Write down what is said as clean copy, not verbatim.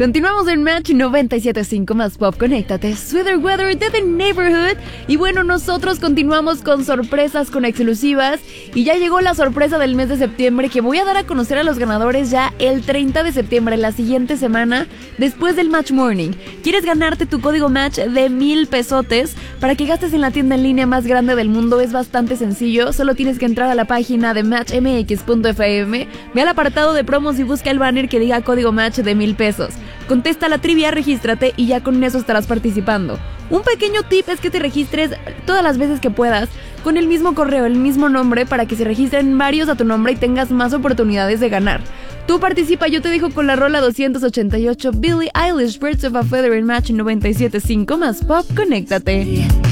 Continuamos en Match 97.5 más Pop, conéctate. Sweater Weather de The Neighborhood. Y bueno, nosotros continuamos con sorpresas, con exclusivas. Y ya llegó la sorpresa del mes de septiembre, que voy a dar a conocer a los ganadores ya el 30 de septiembre, la siguiente semana, después del Match Morning. ¿Quieres ganarte tu código Match de 1,000 pesotes para que gastes en la tienda en línea más grande del mundo? Es bastante sencillo, solo tienes que entrar a la página de matchmx.fm, ve al apartado de promos y busca el banner que diga código Match de 1,000 pesos. Contesta la trivia, regístrate y ya con eso estarás participando. Un pequeño tip es que te registres todas las veces que puedas con el mismo correo, el mismo nombre, para que se registren varios a tu nombre y tengas más oportunidades de ganar. Tú participa, yo te dejo con la rola 288, Billie Eilish, Birds of a Feather en Match 97.5 más Pop, conéctate.